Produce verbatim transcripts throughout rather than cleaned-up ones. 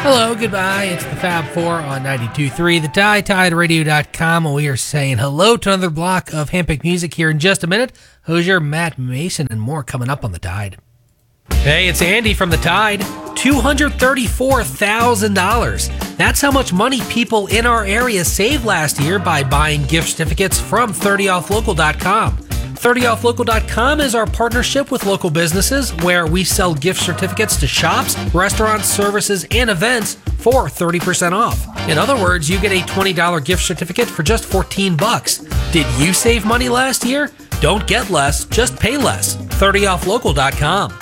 Hello, goodbye. It's the Fab Four on ninety-two point three, the Tide, Tide Radio dot com, and we are saying hello to another block of handpicked music here in just a minute. Hozier, Matt Mason, and more coming up on the Tide. Hey, it's Andy from the Tide. two hundred thirty-four thousand dollars. That's how much money people in our area saved last year by buying gift certificates from thirty off local dot com. thirty off local dot com is our partnership with local businesses where we sell gift certificates to shops, restaurants, services, and events for thirty percent off. In other words, you get a twenty dollars gift certificate for just fourteen bucks. Did you save money last year? Don't get less, just pay less. thirty off local dot com.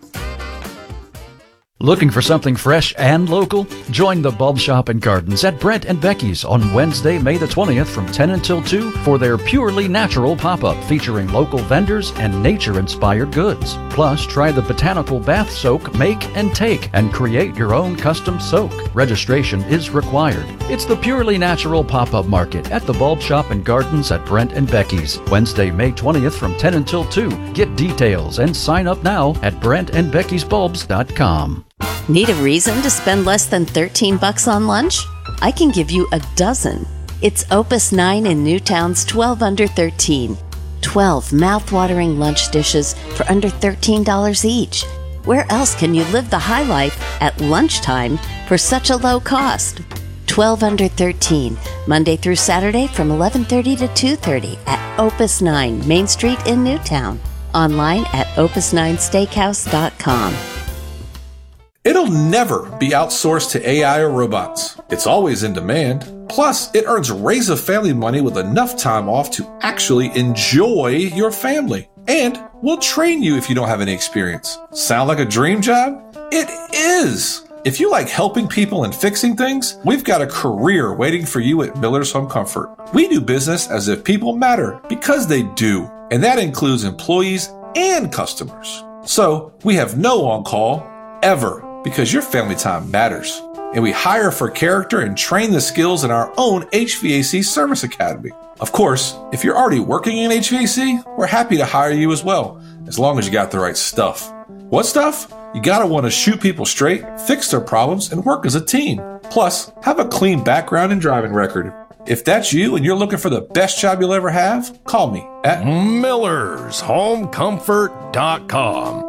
Looking for something fresh and local? Join the Bulb Shop and Gardens at Brent and Becky's on Wednesday, May the twentieth from ten until two for their Purely Natural pop-up featuring local vendors and nature-inspired goods. Plus, try the Botanical Bath Soak, Make and Take and create your own custom soak. Registration is required. It's the Purely Natural pop-up market at the Bulb Shop and Gardens at Brent and Becky's, Wednesday, May twentieth from ten until two. Get details and sign up now at brent and beckys bulbs dot com. Need a reason to spend less than thirteen bucks on lunch? I can give you a dozen. It's Opus nine in Newtown's twelve under thirteen. twelve mouth-watering lunch dishes for under thirteen dollars each. Where else can you live the high life at lunchtime for such a low cost? twelve under thirteen, Monday through Saturday from eleven thirty to two thirty at Opus nine, Main Street in Newtown. Online at opus nine steakhouse dot com. It'll never be outsourced to A I or robots. It's always in demand. Plus, it earns Raise a Family money with enough time off to actually enjoy your family. And we'll train you if you don't have any experience. Sound like a dream job? It is! If you like helping people and fixing things, we've got a career waiting for you at Miller's Home Comfort. We do business as if people matter, because they do. And that includes employees and customers. So, we have no on-call, ever. Because your family time matters. And we hire for character and train the skills in our own H V A C Service Academy. Of course, if you're already working in H V A C, we're happy to hire you as well, as long as you got the right stuff. What stuff? You gotta want to shoot people straight, fix their problems, and work as a team. Plus, have a clean background and driving record. If that's you and you're looking for the best job you'll ever have, call me at Millers Home Comfort dot com.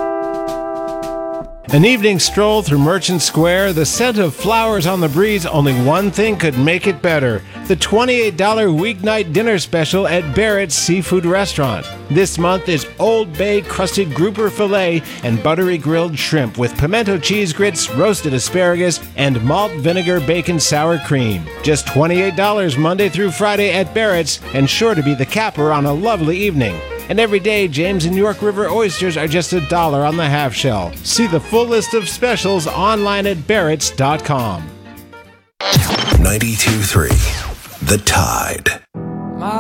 An evening stroll through Merchant Square, the scent of flowers on the breeze, only one thing could make it better. The twenty-eight dollars weeknight dinner special at Barrett's Seafood Restaurant. This month is Old Bay crusted grouper filet and buttery grilled shrimp with pimento cheese grits, roasted asparagus, and malt vinegar bacon sour cream. Just twenty-eight dollars Monday through Friday at Barrett's, and sure to be the capper on a lovely evening. And every day, James and York River oysters are just a dollar on the half shell. See the full list of specials online at barretts dot com. ninety-two point three The Tide.